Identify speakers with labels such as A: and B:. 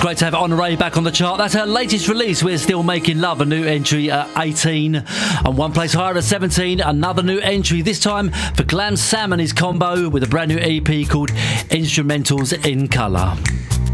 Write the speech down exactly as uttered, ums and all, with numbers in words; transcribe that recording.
A: Great to have Honoré back on the chart. That's her latest release. We're Still Making Love, a new entry at eighteen. And one place higher at seventeen, another new entry, this time for Glam Sam and his combo with a brand new E P called Instrumentals in Colour.